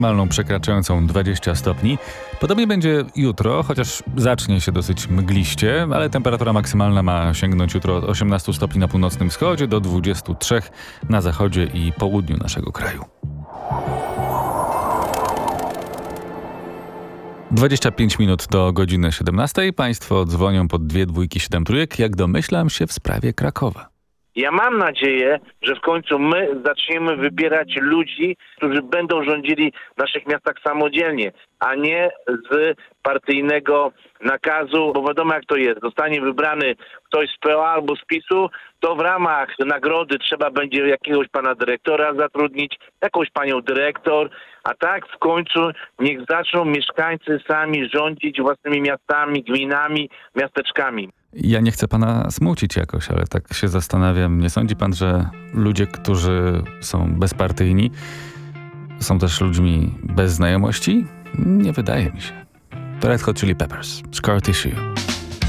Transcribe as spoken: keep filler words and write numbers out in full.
maksymalną przekraczającą dwadzieścia stopni. Podobnie będzie jutro, chociaż zacznie się dosyć mgliście, ale temperatura maksymalna ma sięgnąć jutro od osiemnastu stopni na północnym wschodzie do dwudziestu trzech na zachodzie i południu naszego kraju. dwadzieścia pięć minut do godziny siedemnastej. Państwo dzwonią pod dwie dwójki siedem trójek, jak domyślam się w sprawie Krakowa. Ja mam nadzieję, że w końcu my zaczniemy wybierać ludzi, którzy będą rządzili w naszych miastach samodzielnie, a nie z partyjnego nakazu, bo wiadomo jak to jest. Zostanie wybrany ktoś z P O albo z PiSu, to w ramach nagrody trzeba będzie jakiegoś pana dyrektora zatrudnić, jakąś panią dyrektor, a tak w końcu niech zaczną mieszkańcy sami rządzić własnymi miastami, gminami, miasteczkami. Ja nie chcę pana smucić jakoś, ale tak się zastanawiam, nie sądzi pan, że ludzie, którzy są bezpartyjni, są też ludźmi bez znajomości? Nie wydaje mi się. To Red Hot Chili Peppers, Scar Tissue.